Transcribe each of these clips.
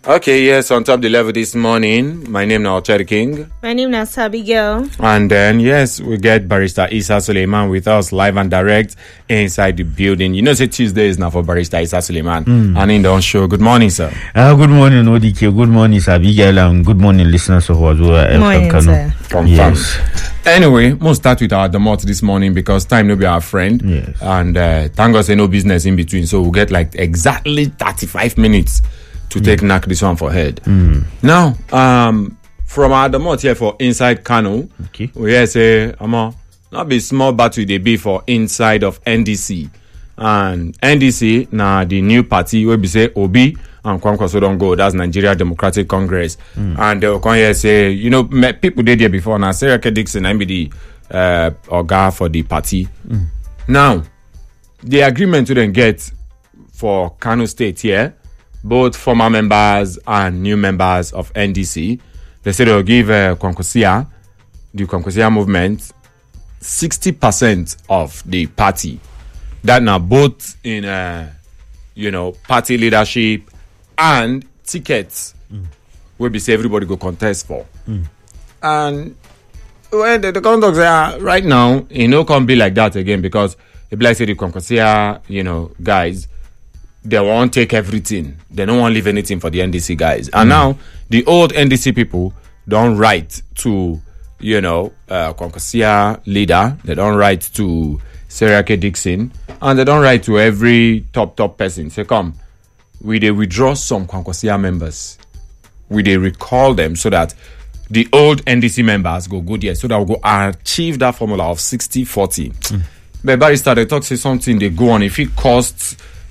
Okay, yes, on top the level this morning. My name is Cherry King. My name is Sabi Girl. And then, yes, we get Barrister Isa Suleiman with us live and direct inside the building. You know, say Tuesday is now for Barrister Isa Suleiman. And in the on show. Good morning, sir. Good morning, ODK. Good morning, Sabi Girl. And good morning, listeners of Wazua. Good morning, sir. Yes. Anyway, we'll start with our demot this morning because time will be our friend. Yes. And thank God, say no business in between. So we'll get like exactly 35 minutes to take knock this one for head. Now, from our demot here for inside Kano, Okay. we hear say, not be small battle they be for inside of NDC. And NDC, now the new party will be say Obi and Kwankwaso don't go. That's Nigeria Democratic Congress. And they'll come here say, you know, people did there before. Now, Sarah K. Dixon, I'm the Oga for the party. Now, the agreement to then get for Kano State here, both former members and new members of NDC, they said they'll give the Kwankwasia movement, 60% of the party. That now both in, party leadership and tickets will be say everybody go contest for. And well, the conduct are right now, can't be like that again because if like say the Kwankwasia, guys, they won't take everything. They don't want to leave anything for the NDC guys. And now the old NDC people don't write to, Kwankwasia leader. They don't write to Sarah K. Dixon. And they don't write to every top person. Say, come, we they withdraw some Kwankwasia members. We they recall them so that the old NDC members go good here. So that we go achieve that formula of 60-40. But Barrister, they talk say something, they go on. If it costs,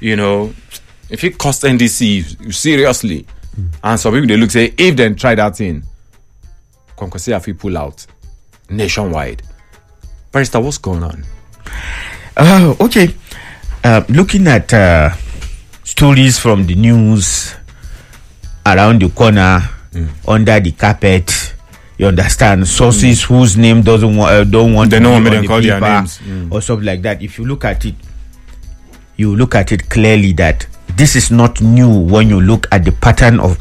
if it costs NDC seriously, and some people they look say if they try that thing, Kwankwasia if pull out nationwide. Barrister, what's going on? Okay. Looking at stories from the news around the corner, under the carpet, you understand, sources whose name don't want They don't want me to the call their paper names. or something like that. If you look at it, you look at it clearly that this is not new when you look at the pattern of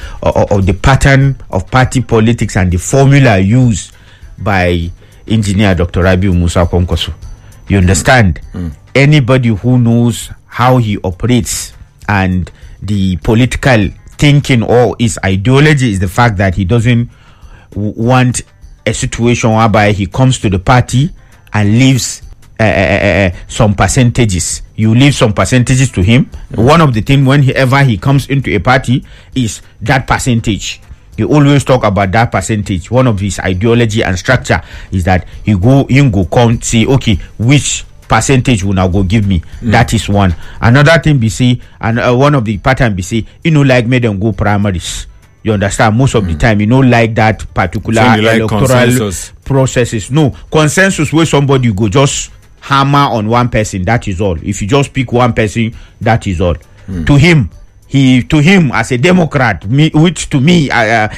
party politics and the formula used by engineer Dr. Rabiu Musa Kwankwaso. You understand? Anybody who knows how he operates and the political thinking or his ideology is the fact that he doesn't want a situation whereby he comes to the party and leaves some percentages. You leave some percentages to him. One of the things whenever he comes into a party is that percentage. He always talk about that percentage. One of his ideology and structure is that he go come say, okay, which percentage will now go give me? That is one. Another thing be say, and one of the pattern be say, like make them go primaries. You understand? Most of the time, like that particular electoral processes. No consensus where somebody go just hammer on one person. That is all. If you just pick one person, that is all. To him as a Democrat, which to me,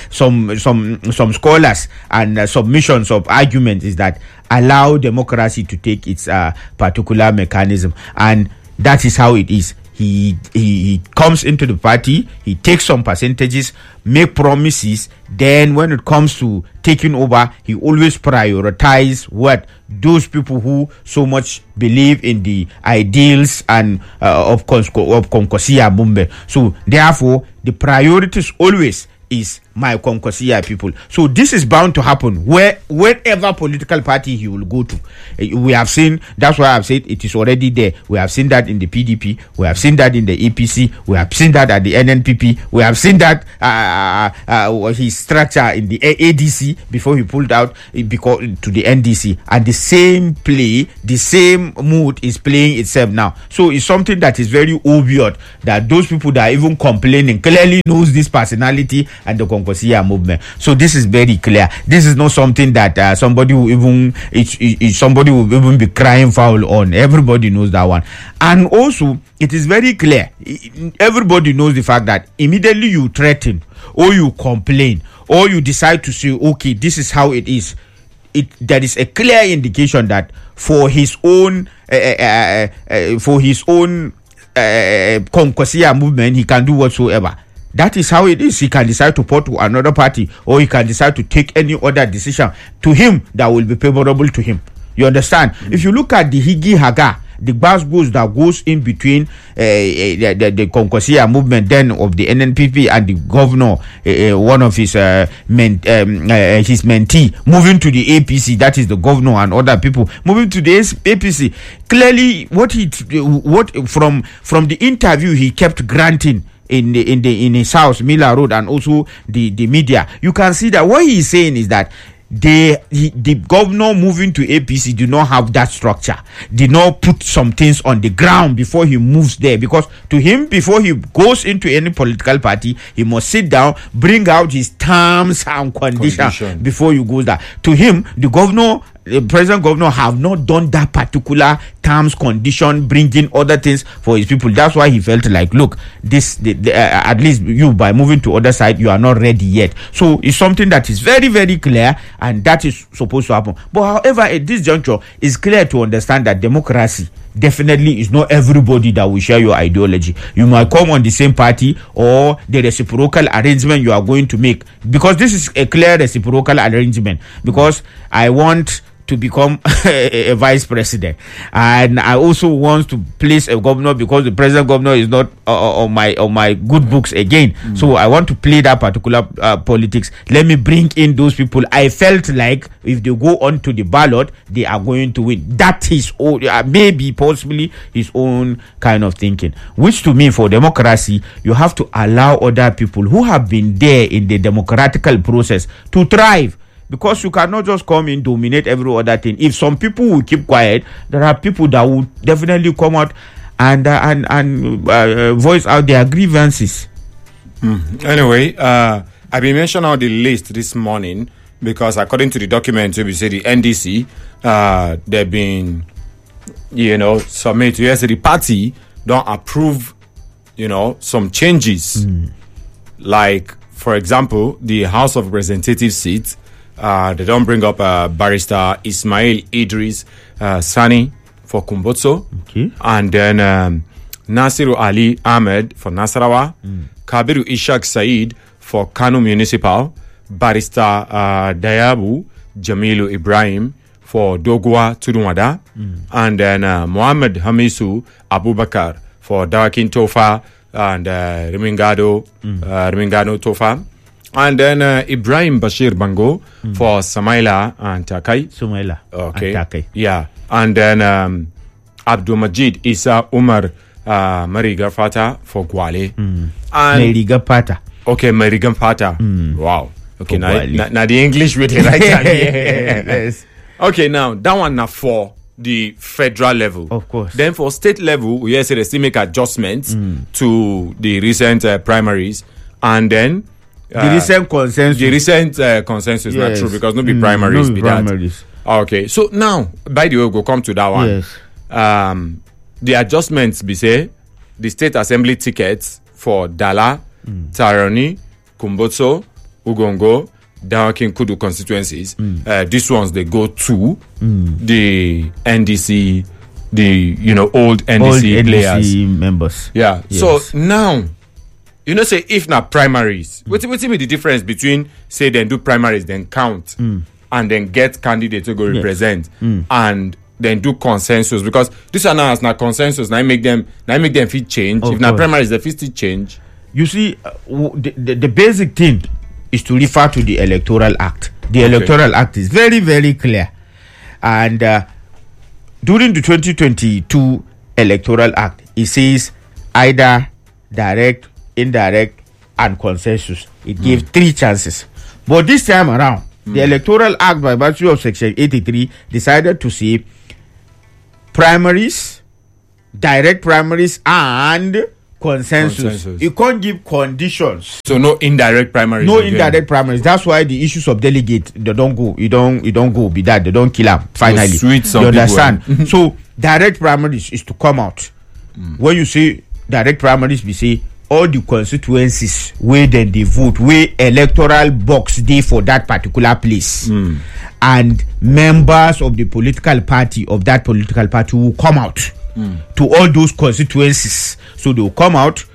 some scholars and submissions of argument is that allow democracy to take its particular mechanism, and that is how it is. He comes into the party, he takes some percentages, make promises, then when it comes to taking over, he always prioritize what those people who so much believe in the ideals and of Kwankwasia movement. So therefore, the priorities always is my Kwankwasia people. So this is bound to happen wherever political party he will go to. We have seen, that's why I've said it is already there. We have seen that in the PDP, we have seen that in the APC, we have seen that at the NNPP, we have seen that his structure in the ADC before he pulled out to the NDC, and the same play, the same mood is playing itself now. So it's something that is very obvious that those people that are even complaining clearly knows this personality and the Kwankwasia movement. So this is very clear. This is not something that somebody will even be crying foul on. Everybody knows that one. And also, it is very clear. Everybody knows the fact that immediately you threaten or you complain or you decide to say, okay, this is how it is. There is a clear indication that for his own Kwankwasia movement, he can do whatsoever. That is how it is. He can decide to port to another party, or he can decide to take any other decision to him that will be favorable to him. You understand? If you look at the Higi Haga, the Basgos that goes in between the Konkosia movement then of the NNPP and the governor, one of his mentee, moving to the APC, that is the governor and other people moving to the APC. Clearly, what from the interview he kept granting in his house, Miller Road, and also the media, you can see that what he is saying is that the governor moving to APC do not have that structure, did not put some things on the ground before he moves there, because to him, before he goes into any political party, he must sit down, bring out his terms and conditions before you go there. To him, the present governor have not done that particular terms, condition, bringing other things for his people. That's why he felt like, look, this at least you, by moving to other side, you are not ready yet. So it's something that is very, very clear, and that is supposed to happen. But however, at this juncture, it's clear to understand that democracy definitely is not everybody that will share your ideology. You might come on the same party, or the reciprocal arrangement you are going to make, because this is a clear reciprocal arrangement, because I want to become a vice president, and I also want to place a governor because the present governor is not on my good books again. So I want to play that particular politics. Let me bring in those people I felt like if they go on to the ballot, they are going to win. That is maybe possibly his own kind of thinking, which to me, for democracy, you have to allow other people who have been there in the democratical process to thrive. Because you cannot just come in, dominate every other thing. If some people will keep quiet, there are people that will definitely come out and voice out their grievances. Anyway, I've been mentioning all the list this morning because according to the document, we say the NDC, they've been, submit. Yes, the party don't approve, some changes. Like, for example, the House of Representatives seat. They don't bring up Barrister Ismail Idris Sani for Kumbotso. Okay. And then Nasiru Ali Ahmed for Nasarawa. Kabiru Ishaq Said for Kano Municipal. Barrister Dayabu Jamilu Ibrahim for Dogwa Tudunwada. And then Muhammad Hamisu Abubakar for Dawakin Tofa and Rimingado Tofa. And then Ibrahim Bashir Bango for Samaila and Takai. Sumaila. Okay. And Takai. Yeah. And then Abdul Majid Isa Umar Mariga Fata for Gwale. And Mariga Pata. Okay, Mariga Fata. Wow. Okay, now the English with it right hand. Yes. Okay, now that one now for the federal level. Of course. Then for state level, we say they still make adjustments to the recent primaries. And then the recent consensus. The recent consensus, yes. Not true, because no be primaries. Okay, so now, by the way, we'll come to that one. Yes. The adjustments be say the state assembly tickets for Dala, Tarani, Kumbotso, Ugongo, Dawakin Kudu constituencies. These ones they go to the NDC, the old NDC players, members. Yeah. Yes. So now, say if not primaries, what's be the difference between say then do primaries, then count, and then get candidates to go represent, and then do consensus? Because this one now is not consensus. Now make them fit change. If not primaries, they fit still change. You see, the basic thing is to refer to the Electoral Act. The Electoral Act is very, very clear, and during the 2022 Electoral Act, it says either direct, indirect, and consensus. It gave 3 chances. But this time around, the Electoral Act, by virtue of Section 83, decided to say primaries, direct primaries, and consensus. You can't give conditions. So no indirect primaries. No indirect primaries. That's why the issues of delegate, they don't go. You don't go be that. They don't kill them. Finally, you understand? So direct primaries is to come out. When you say direct primaries, we say all the constituencies where then they vote, where electoral box day for that particular place, and members of the political party of that political party will come out to all those constituencies. So they will come out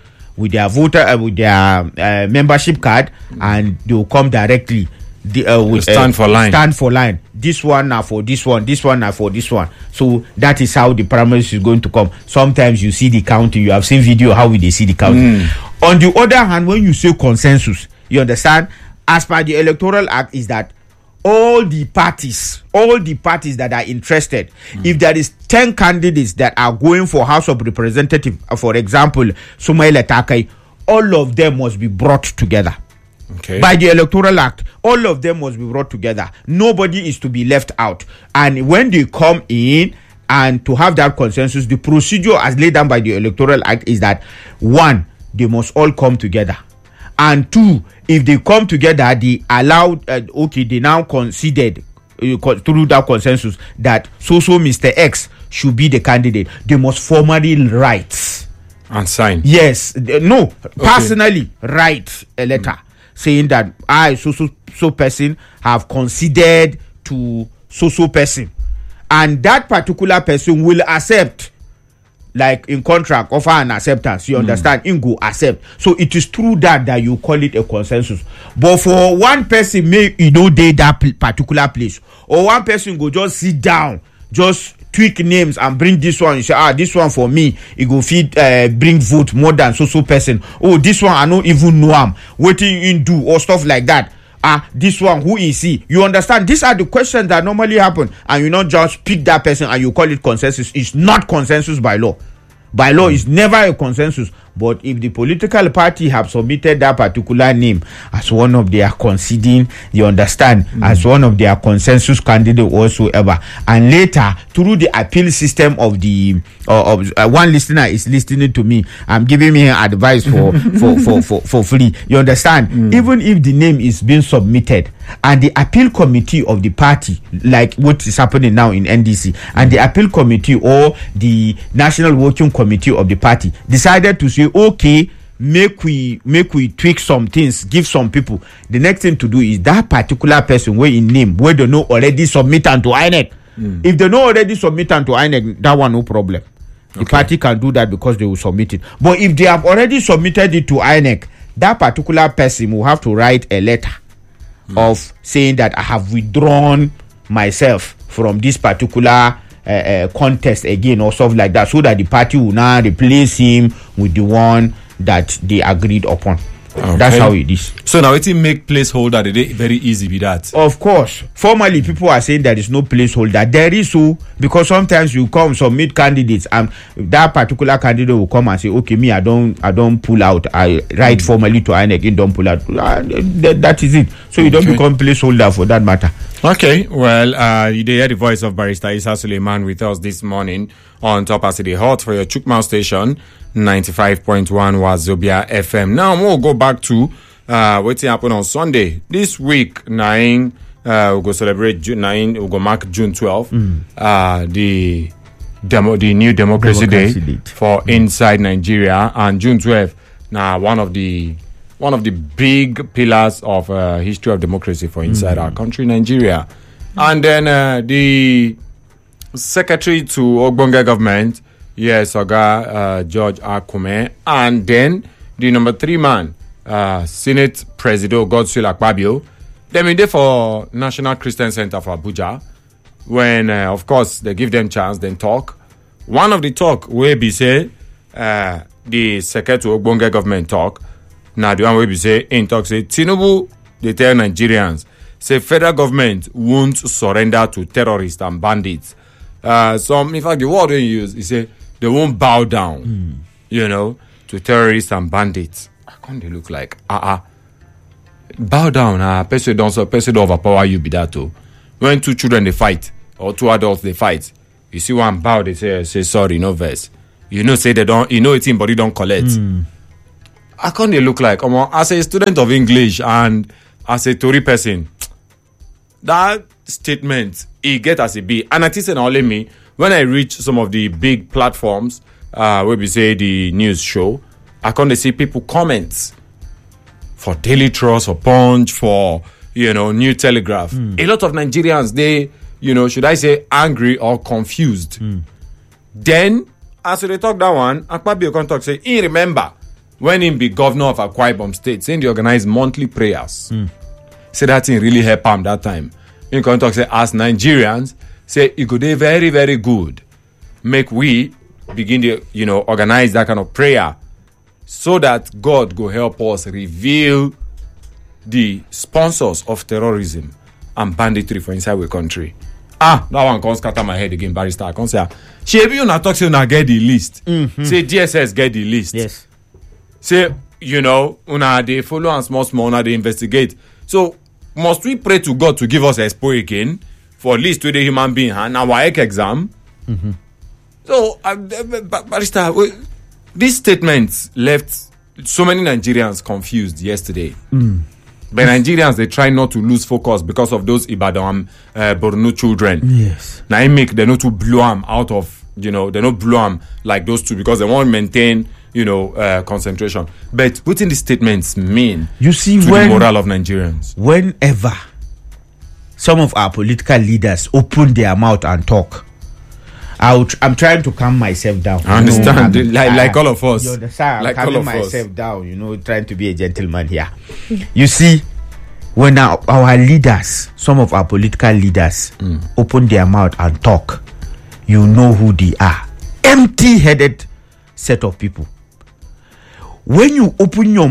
with their voter with their membership card, and they will come directly. With stand for line. Stand for line. This one now for this one. This one now for this one. So that is how the primaries is going to come. Sometimes you see the counting. You have seen video how they see the counting. On the other hand, when you say consensus, you understand, as per the Electoral Act, is that all the parties that are interested, if there is 10 candidates that are going for House of Representatives, for example, Sumaila Takai, all of them must be brought together. Okay. By the Electoral Act, all of them must be brought together. Nobody is to be left out. And when they come in and to have that consensus, the procedure as laid down by the Electoral Act is that, one, they must all come together. And two, if they come together, they allowed, they now considered through that consensus that so Mr. X should be the candidate. They must formally write and sign. Yes. Personally write a letter saying that I, so person, have considered to so person. And that particular person will accept, like in contract, offer an acceptance. You understand? Ingo accept. So it is through that you call it a consensus. But for one person, may date that particular place, or one person go just sit down, just tweak names and bring this one. You say, this one for me, it go feed bring vote more than so person. Oh, this one I don't even know him. What he do or stuff like that. This one, who is he? You understand? These are the questions that normally happen, and you not just pick that person and you call it consensus. It's not consensus by law. By law, it's never a consensus. But if the political party have submitted that particular name as one of their conceding, you understand, as one of their consensus candidate whatsoever, and later through the appeal system of the one listener is listening to me, I'm giving me advice for free. You understand? Even if the name is being submitted and the appeal committee of the party, like what is happening now in NDC, and the appeal committee or the national working committee of the party decided to say, okay, make we tweak some things, give some people, the next thing to do is that particular person where in name where they know already submit to INEC. If they know already submit to INEC, that one no problem. The party can do that because they will submit it. But if they have already submitted it to INEC, that particular person will have to write a letter of saying that I have withdrawn myself from this particular contest again or stuff like that, so that the party will now replace him with the one that they agreed upon. That's how it is. So now it make placeholder today very easy with that. Of course, formally people are saying there is no placeholder. There is, so because sometimes you come submit candidates and that particular candidate will come and say, okay, me I don't pull out. I write formally to INEC, don't pull out. That is it. So you don't become placeholder for that matter. Okay, well, you hear the voice of Barrister Isa Suleiman with us this morning on Top as the Hot for your Chukma station, 95.1 Wazobia FM. Now we'll go back to what happened on Sunday. This week, we'll go celebrate June 9, we'll go mark June 12, the new Democracy Day for inside Nigeria, and June 12, now one of the big pillars of history of democracy for inside our country, Nigeria. And then the secretary to Ogbonge government, yes, Oga George Akume, and then the number 3 man, Senate President Godswill Akpabio. They been there for National Christian Center for Abuja. When, of course, they give them chance, then talk. One of the talk where be say, the secretary to Ogbonge government talk. Now the one where be say, in talk say, Tinubu, they tell Nigerians, say federal government won't surrender to terrorists and bandits. In fact, the word they use is say they won't bow down, to terrorists and bandits. How come they look like bow down? Person don't overpower you. Be that too. When 2 children they fight or 2 adults they fight, you see one bow, they say sorry, no verse. Say they don't. It's in body don't collect. How come they look like? As a student of English and as a Tory person, that statement it get as a B. And I think only me when I reach some of the big platforms where we say the news show, I can't see people comments for Daily Trust or Punch for New Telegraph. A lot of Nigerians they should I say angry or confused. Then as they talk that one, Akpabio can talk say, remember when he be governor of Akwa Ibom State, saying they organize monthly prayers. Say that thing really help him that time. In contact, say as Nigerians, say it could be very, very good. Make we begin to, organize that kind of prayer so that God go help us reveal the sponsors of terrorism and banditry for inside our country. That one can't scatter my head again, barrister. I can't say, Shebi una talk say una get the list. Say DSS get the list. Yes. Say, una they follow and small, una they investigate. So, must we pray to God to give us expo again for at least to the human being and our WAEC exam? So, barrister, these statements left so many Nigerians confused yesterday. But Nigerians, they try not to lose focus because of those Ibadan Borno children. Yes. Now, they not to blow them out of, they not blow them like those two because they want to maintain, concentration. But what in these statements mean You see, to when the morale of Nigerians? whenever some of our political leaders open their mouth and talk, I'm trying to calm myself down. I understand, like all of us. You understand? Like I'm all calming of us. myself down, trying to be a gentleman here. You see, when our leaders, some of our political leaders, open their mouth and talk, you know who they are. Empty-headed set of people. When you open your